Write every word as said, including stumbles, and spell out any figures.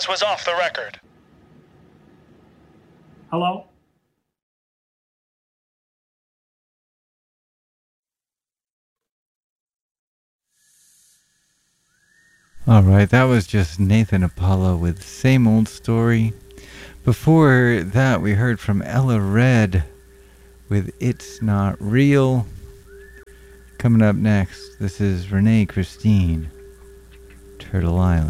This was off the record. Hello? Alright, that was just Nathan Apollo with Same Old Story. Before that, we heard from Ella Red with It's Not Real. Coming up next, this is Renee Christine, Turtle Island.